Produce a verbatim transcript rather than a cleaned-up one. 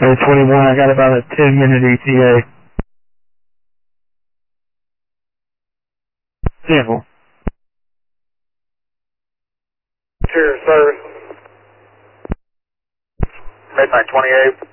Hey, twenty-one, I got about a ten minute E T A. Sample. Cheers, service. Midnight twenty-eight.